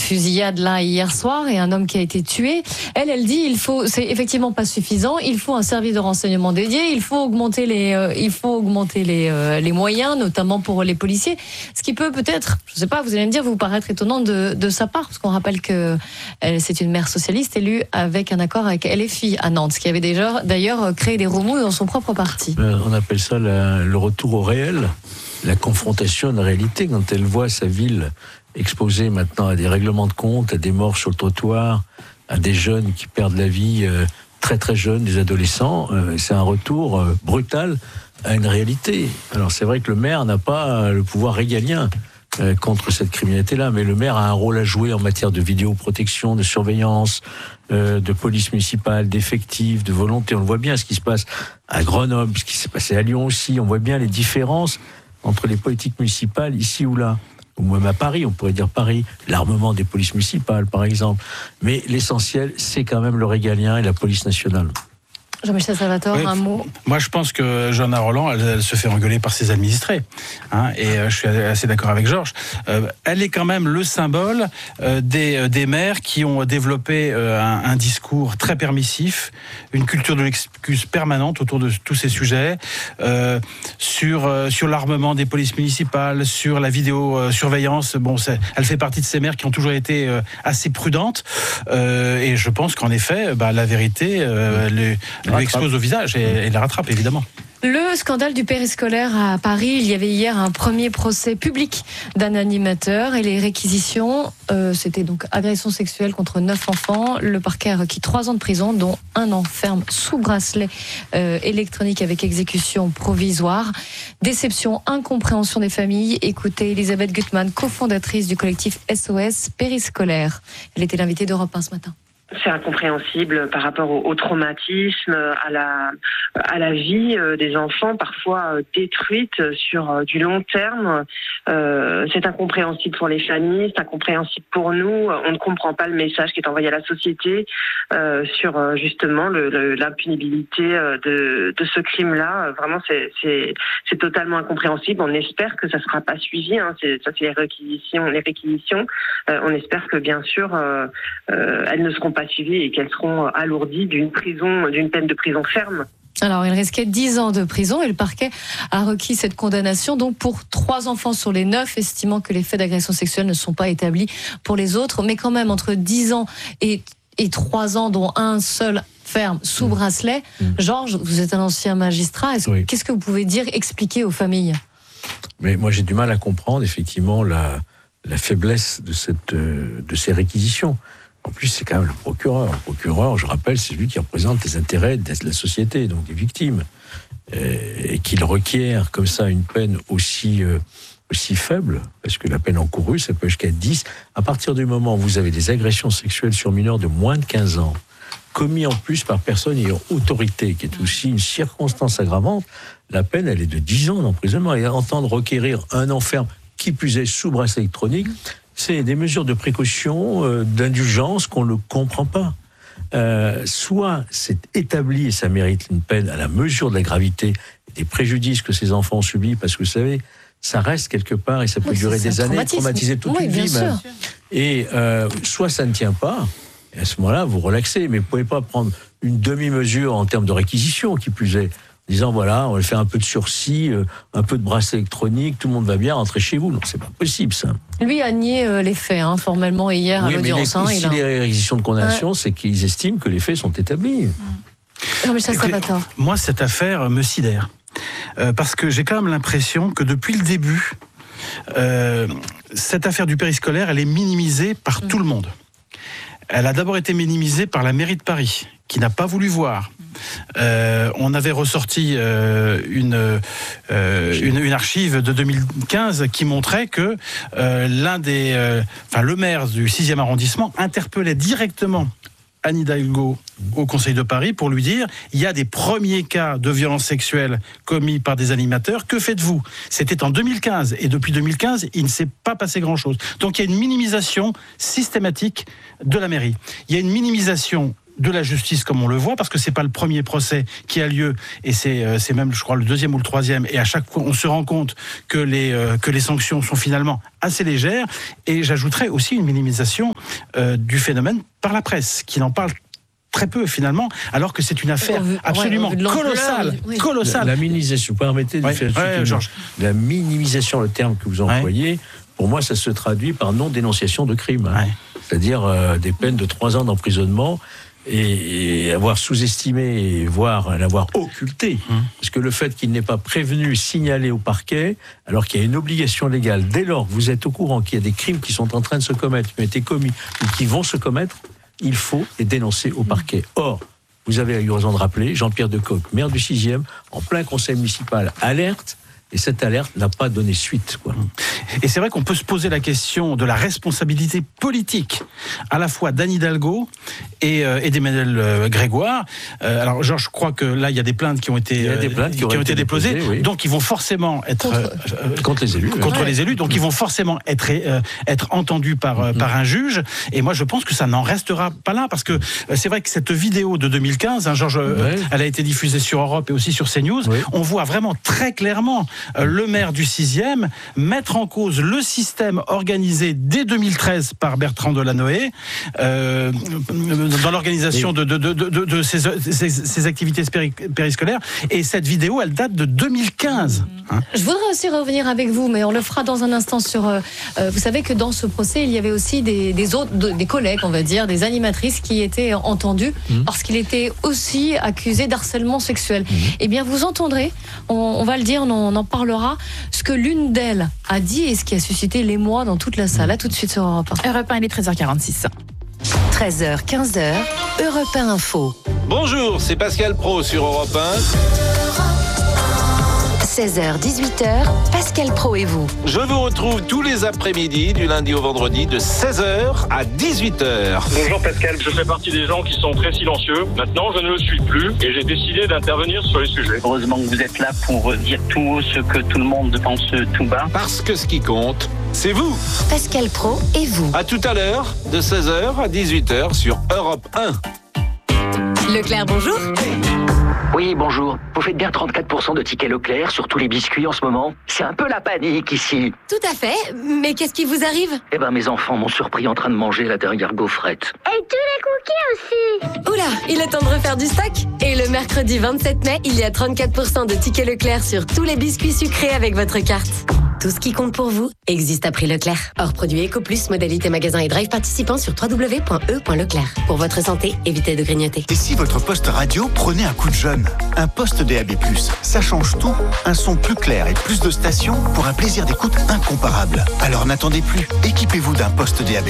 fusillade là hier soir et un homme qui a été tué. Elle dit c'est effectivement pas suffisant. Il faut un service de renseignement dédié. Il faut augmenter les moyens, notamment pour les policiers. Ce qui peut-être, je sais pas, vous allez me dire, vous paraître étonnant de sa part, parce qu'on rappelle que c'est une maire socialiste élue avec un accord avec LFI à Nantes, qui avait déjà d'ailleurs créé des remous dans son propre parti. On appelle ça le retour au réel, la confrontation à la réalité, quand elle voit sa ville exposée maintenant à des règlements de compte, à des morts sur le trottoir, à des jeunes qui perdent la vie très très jeunes, des adolescents, c'est un retour brutal à une réalité. Alors c'est vrai que le maire n'a pas le pouvoir régalien contre cette criminalité-là, mais le maire a un rôle à jouer en matière de vidéoprotection, de surveillance, de police municipale, d'effectifs, de volonté. On le voit bien ce qui se passe à Grenoble, ce qui s'est passé à Lyon aussi. On voit bien les différences entre les politiques municipales ici ou là. Ou même à Paris, on pourrait dire Paris, l'armement des polices municipales par exemple. Mais l'essentiel, c'est quand même le régalien et la police nationale. Jean-Michel Salvatore, un mot. Moi, je pense que Johanna Rolland, elle se fait engueuler par ses administrés. Et je suis assez d'accord avec Georges. Elle est quand même le symbole des maires qui ont développé un discours très permissif, une culture de l'excuse permanente autour de tous ces sujets, sur l'armement des polices municipales, sur la vidéosurveillance. Elle fait partie de ces maires qui ont toujours été assez prudentes. Et je pense qu'en effet, la vérité lui explose au visage et la rattrape, évidemment. Le scandale du périscolaire à Paris, il y avait hier un premier procès public d'un animateur et les réquisitions, c'était donc agression sexuelle contre 9 enfants. Le parquet a requis 3 ans de prison, dont 1 an ferme sous bracelet électronique avec exécution provisoire. Déception, incompréhension des familles. Écoutez Elisabeth Gutmann, cofondatrice du collectif SOS Périscolaire. Elle était l'invitée d'Europe 1 ce matin. C'est incompréhensible par rapport au traumatisme, à la vie des enfants, parfois détruite sur du long terme. C'est incompréhensible pour les familles, c'est incompréhensible pour nous. On ne comprend pas le message qui est envoyé à la société sur justement l'impunibilité de ce crime-là. Vraiment, c'est totalement incompréhensible. On espère que ça ne sera pas suivi. C'est les réquisitions. On espère que bien sûr, elles ne seront pas suivies et qu'elles seront alourdies d'une peine de prison ferme. Alors, il risquait 10 ans de prison et le parquet a requis cette condamnation donc pour 3 enfants sur les 9, estimant que les faits d'agression sexuelle ne sont pas établis pour les autres. Mais quand même, entre 10 ans et 3 ans, dont un seul ferme sous bracelet. Georges, vous êtes un ancien magistrat. Qu'est-ce que vous pouvez expliquer aux familles ? Mais moi, j'ai du mal à comprendre, effectivement, la faiblesse de ces réquisitions. En plus, c'est quand même le procureur. Le procureur, je rappelle, c'est lui qui représente les intérêts de la société, donc des victimes. Et qu'il requiert comme ça une peine aussi faible, parce que la peine encourue, ça peut jusqu'à 10. À partir du moment où vous avez des agressions sexuelles sur mineurs de moins de 15 ans, commis en plus par personne ayant autorité, qui est aussi une circonstance aggravante, la peine, elle est de 10 ans d'emprisonnement. Et entendre requérir un an ferme, qui plus est sous bracelet électronique, c'est des mesures de précaution, d'indulgence qu'on ne comprend pas. Soit c'est établi et ça mérite une peine à la mesure de la gravité des préjudices que ces enfants ont subis, parce que vous savez, ça reste quelque part et ça peut durer des années, traumatiser toute une vie même. Et soit ça ne tient pas, et à ce moment-là, vous relaxez, mais vous ne pouvez pas prendre une demi-mesure en termes de réquisition, qui plus est, disant voilà, on va faire un peu de sursis, un peu de bracelet électronique, tout le monde va bien, rentrer chez vous. Non, c'est pas possible ça. Lui a nié les faits, formellement hier à l'audience. Mais si les réquisitions de condamnation, c'est qu'ils estiment que les faits sont établis. Non, mais ça va tort. Moi, cette affaire me sidère. Parce que j'ai quand même l'impression que depuis le début, cette affaire du périscolaire, elle est minimisée par tout le monde. Elle a d'abord été minimisée par la mairie de Paris, qui n'a pas voulu voir. On avait ressorti une archive de 2015 qui montrait que le maire du 6e arrondissement interpellait directement Anne Hidalgo au Conseil de Paris pour lui dire il y a des premiers cas de violences sexuelles commis par des animateurs, que faites-vous ? C'était en 2015 et depuis 2015 il ne s'est pas passé grand-chose. Donc il y a une minimisation systématique de la mairie. Il y a une minimisation de la justice comme on le voit, parce que c'est pas le premier procès qui a lieu, et c'est même, je crois, le deuxième ou le troisième, et à chaque fois on se rend compte que les sanctions sont finalement assez légères. Et j'ajouterais aussi une minimisation du phénomène par la presse, qui n'en parle très peu finalement, alors que c'est une affaire absolument colossale. La minimisation, vous permettez de faire Georges. La minimisation, le terme que vous employez, pour moi ça se traduit par non-dénonciation de crime. C'est-à-dire des peines de 3 ans d'emprisonnement, et avoir sous-estimé, voire l'avoir occulté. Parce que le fait qu'il n'ait pas prévenu, signalé au parquet, alors qu'il y a une obligation légale, dès lors que vous êtes au courant qu'il y a des crimes qui sont en train de se commettre, qui ont été commis, ou qui vont se commettre, il faut les dénoncer au parquet. Or, vous avez eu raison de rappeler, Jean-Pierre Decocq, maire du 6e, en plein conseil municipal, alerte, et cette alerte n'a pas donné suite, quoi. Et c'est vrai qu'on peut se poser la question de la responsabilité politique, à la fois d'Anne Hidalgo et d'Emmanuel Grégoire. Alors, Georges, je crois que là, il y a des plaintes qui ont été, déposées, oui. Donc ils vont forcément être contre les élus. Contre les élus, donc ils vont forcément être entendus par un juge. Et moi, je pense que ça n'en restera pas là, parce que c'est vrai que cette vidéo de 2015, Georges, elle a été diffusée sur Europe et aussi sur CNews. On voit vraiment très clairement le maire du 6e mettre en cause le système organisé dès 2013 par Bertrand Delanoë dans l'organisation de ces activités périscolaires. Et cette vidéo, elle date de 2015. Je voudrais aussi revenir avec vous, mais on le fera dans un instant sur... vous savez que dans ce procès, il y avait aussi des collègues, on va dire, des animatrices qui étaient entendues parce qu'il était aussi accusé d'harcèlement sexuel. Eh bien, vous entendrez, on va le dire, on en parlera, ce que l'une d'elles a dit et ce qui a suscité l'émoi dans toute la salle. À tout de suite sur Europe 1. Europe 1, il est 13h46. 13h, 15h, Europe 1 Info. Bonjour, c'est Pascal Praud sur Europe 1. 16h, 18h, Pascal Praud et vous. Je vous retrouve tous les après-midi, du lundi au vendredi, de 16h à 18h. Bonjour Pascal, je fais partie des gens qui sont très silencieux. Maintenant, je ne le suis plus et j'ai décidé d'intervenir sur les sujets. Heureusement que vous êtes là pour dire tout haut ce que tout le monde pense tout bas. Parce que ce qui compte, c'est vous. Pascal Praud et vous. À tout à l'heure, de 16h à 18h sur Europe 1. Leclerc, bonjour. Oui, bonjour. Vous faites bien 34% de tickets Leclerc sur tous les biscuits en ce moment. C'est un peu la panique ici. Tout à fait. Mais qu'est-ce qui vous arrive ? Eh ben, mes enfants m'ont surpris en train de manger la dernière gaufrette. Et tous les cookies aussi. Oula, il est temps de refaire du stock. Et le mercredi 27 mai, il y a 34% de tickets Leclerc sur tous les biscuits sucrés avec votre carte. Tout ce qui compte pour vous existe à prix Leclerc. Hors produit EcoPlus, modalité magasin et drive participant sur www.e.leclerc. Pour votre santé, évitez de grignoter. Et si votre poste radio prenait un coup de jeune ? Un poste DAB+, ça change tout. Un son plus clair et plus de stations pour un plaisir d'écoute incomparable. Alors n'attendez plus, équipez-vous d'un poste DAB+.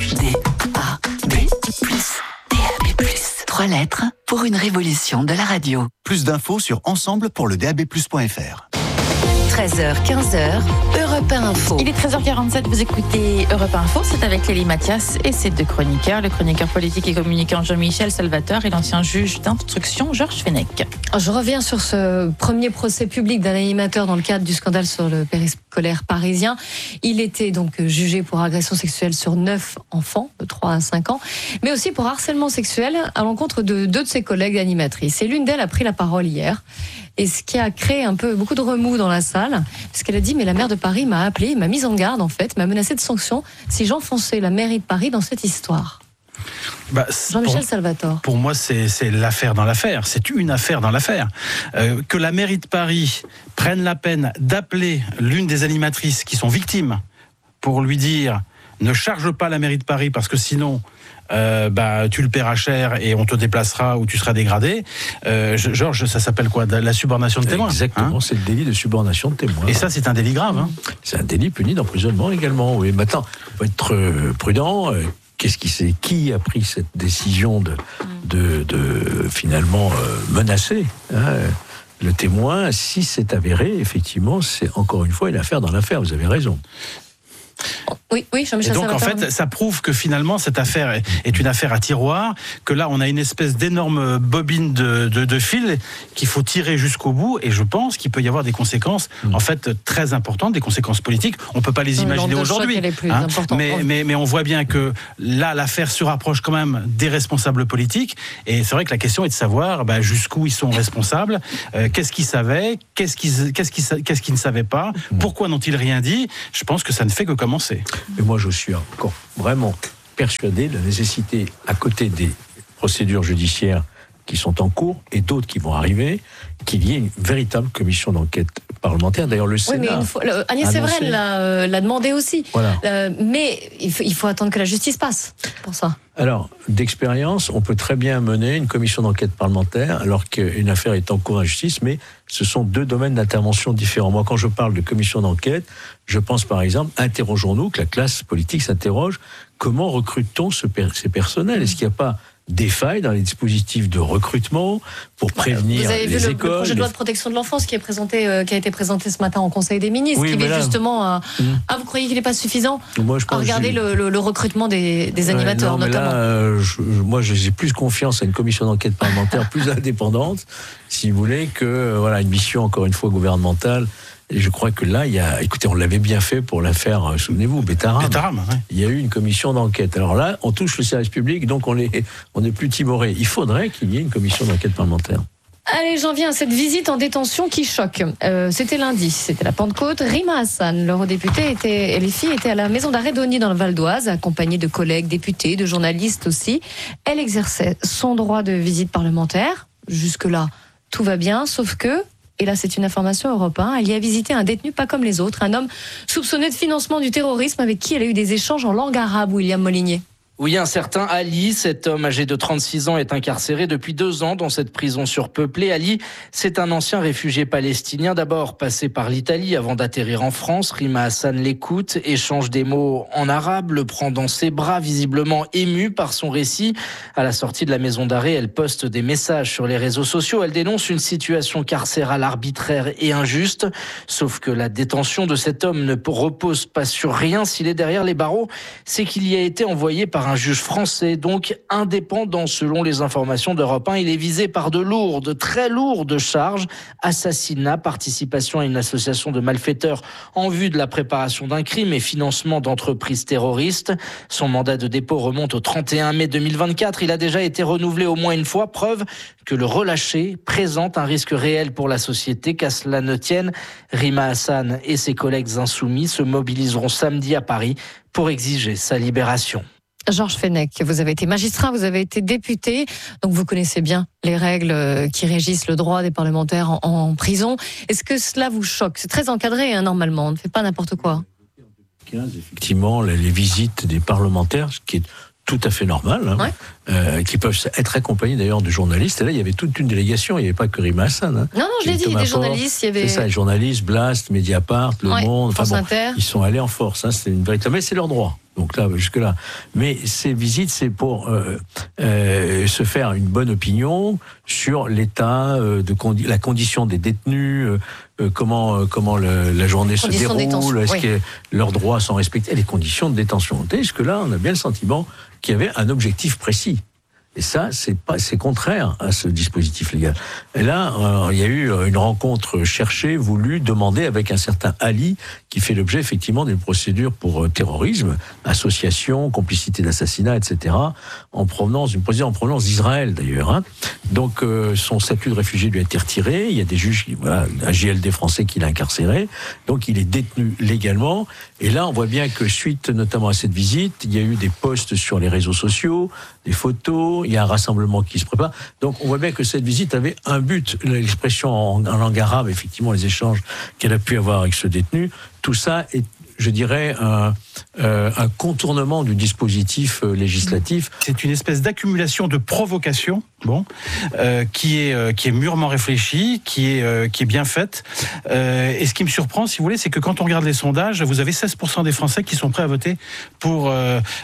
DAB+. DAB+. 3 lettres pour une révolution de la radio. Plus d'infos sur ensemble pour le DAB+.fr. 13h, 15h, Europe 1 Info. Il est 13h47, vous écoutez Europe 1 Info, c'est avec Lélie Mathias et ses 2 chroniqueurs, le chroniqueur politique et communicant Jean-Michel Salvatore et l'ancien juge d'instruction Georges Fenech. Je reviens sur ce premier procès public d'un animateur dans le cadre du scandale sur le périscolaire parisien. Il était donc jugé pour agression sexuelle sur 9 enfants de 3 à 5 ans, mais aussi pour harcèlement sexuel à l'encontre de 2 de ses collègues animatrices. Et l'une d'elles a pris la parole hier. Et ce qui a créé beaucoup de remous dans la salle, parce qu'elle a dit, mais la maire de Paris m'a appelé, m'a mise en garde en fait, m'a menacé de sanctions si j'enfonçais la mairie de Paris dans cette histoire. Jean-Michel Salvatore. Pour moi, c'est l'affaire dans l'affaire. C'est une affaire dans l'affaire. Que la mairie de Paris prenne la peine d'appeler l'une des animatrices qui sont victimes pour lui dire ne charge pas la mairie de Paris parce que sinon tu le paieras cher et on te déplacera ou tu seras dégradé. Georges, ça s'appelle quoi ? La subornation de témoin. Exactement, c'est le délit de subornation de témoin. Et ça, c'est un délit grave. C'est un délit puni d'emprisonnement également. Oui, maintenant, il faut être prudent. Qui a pris cette décision de finalement menacer le témoin ? Si c'est avéré, effectivement, c'est encore une fois une affaire dans l'affaire. Vous avez raison. Oui, Jean-Michel Et donc, Salvatore. en fait, ça prouve que finalement, cette affaire est une affaire à tiroir, que là, on a une espèce d'énorme bobine de fil qu'il faut tirer jusqu'au bout, et je pense qu'il peut y avoir des conséquences, en fait, très importantes, des conséquences politiques. On ne peut pas les imaginer aujourd'hui. Mais on voit bien que là, l'affaire se rapproche quand même des responsables politiques, et c'est vrai que la question est de savoir jusqu'où ils sont responsables, qu'est-ce qu'ils savaient, qu'est-ce qu'ils ne savaient pas, pourquoi n'ont-ils rien dit. Je pense que ça ne fait que commencer. Et moi, je suis encore vraiment persuadé de la nécessité, à côté des procédures judiciaires qui sont en cours et d'autres qui vont arriver, qu'il y ait une véritable commission d'enquête parlementaire. D'ailleurs, le Sénat... Agnès Evren l'a demandé aussi. Voilà. Mais il faut attendre que la justice passe pour ça. Alors, d'expérience, on peut très bien mener une commission d'enquête parlementaire alors qu'une affaire est en cours à la justice, mais ce sont deux domaines d'intervention différents. Moi, quand je parle de commission d'enquête, je pense par exemple, interrogeons-nous, que la classe politique s'interroge, comment recrute-t-on ces personnels ? Est-ce qu'il n'y a pas des failles dans les dispositifs de recrutement pour prévenir les écoles. Vous avez vu le projet de loi de protection de l'enfance qui a été présenté ce matin au Conseil des ministres, qui vise justement à... Ah, vous croyez qu'il n'est pas suffisant à regarder le recrutement des animateurs, notamment. Moi, j'ai plus confiance à une commission d'enquête parlementaire plus indépendante, si vous voulez, que une mission, encore une fois, gouvernementale. Et je crois que là, écoutez, on l'avait bien fait pour l'affaire, souvenez-vous, Bétaram. Il y a eu une commission d'enquête. Alors là, on touche le service public, donc on n'est plus timoré. Il faudrait qu'il y ait une commission d'enquête parlementaire. Allez, j'en viens à cette visite en détention qui choque. C'était lundi, c'était la Pentecôte. Rima Hassan, l'eurodéputée, et les filles étaient à la maison d'arrêt d'Osny dans le Val d'Oise, accompagnée de collègues députés, de journalistes aussi. Elle exerçait son droit de visite parlementaire. Jusque-là, tout va bien, sauf que... Et là, c'est une information Europe 1. Elle y a visité un détenu pas comme les autres, un homme soupçonné de financement du terrorisme avec qui elle a eu des échanges en langue arabe, William Molinier. Oui, un certain Ali, cet homme âgé de 36 ans, est incarcéré depuis 2 ans dans cette prison surpeuplée. Ali, c'est un ancien réfugié palestinien, d'abord passé par l'Italie avant d'atterrir en France. Rima Hassan l'écoute, échange des mots en arabe, le prend dans ses bras, visiblement ému par son récit. À la sortie de la maison d'arrêt, elle poste des messages sur les réseaux sociaux. Elle dénonce une situation carcérale arbitraire et injuste. Sauf que la détention de cet homme ne repose pas sur rien. S'il est derrière les barreaux, c'est qu'il y a été envoyé par un juge français, donc indépendant selon les informations d'Europe 1. Il est visé par de lourdes, très lourdes charges, assassinat, participation à une association de malfaiteurs en vue de la préparation d'un crime et financement d'entreprises terroristes. Son mandat de dépôt remonte au 31 mai 2024. Il a déjà été renouvelé au moins une fois, preuve que le relâché présente un risque réel pour la société. Qu'à cela ne tienne, Rima Hassan et ses collègues insoumis se mobiliseront samedi à Paris pour exiger sa libération. Georges Fenech, vous avez été magistrat, vous avez été député, donc vous connaissez bien les règles qui régissent le droit des parlementaires en prison. Est-ce que cela vous choque ? C'est très encadré, normalement, on ne fait pas n'importe quoi. Effectivement, les visites des parlementaires, ce qui est tout à fait normal, qui peuvent être accompagnés d'ailleurs de journalistes. Et là, il y avait toute une délégation, il n'y avait pas que Rima Hassan. Non, je l'ai dit, des journalistes. Il y avait... C'est ça, les journalistes, Blast, Mediapart, Le Monde, France Inter. Ils sont allés en force, c'est une véritable... Mais c'est leur droit. Donc là, jusque-là. Mais ces visites, c'est pour se faire une bonne opinion sur l'état, la condition des détenus, comment la journée se déroule, est-ce que leurs droits sont respectés, les conditions de détention. Et jusque-là, on a bien le sentiment qu'il y avait un objectif précis. Et ça, c'est contraire à ce dispositif légal. Et là, il y a eu une rencontre cherchée, voulue, demandée avec un certain Ali, qui fait l'objet effectivement d'une procédure pour terrorisme, association, complicité d'assassinat, etc., en provenance d'Israël d'ailleurs. Donc, son statut de réfugié lui a été retiré. Il y a des juges, un JLD français qui l'a incarcéré. Donc, il est détenu légalement. Et là, on voit bien que suite notamment à cette visite, il y a eu des posts sur les réseaux sociaux, des photos, il y a un rassemblement qui se prépare. Donc on voit bien que cette visite avait un but, l'expression en langue arabe, effectivement les échanges qu'elle a pu avoir avec ce détenu, tout ça est, je dirais, un contournement du dispositif législatif. C'est une espèce d'accumulation de provocations, qui est mûrement réfléchie, qui est bien faite. Et ce qui me surprend, si vous voulez, c'est que quand on regarde les sondages, vous avez 16% des Français qui sont prêts à voter pour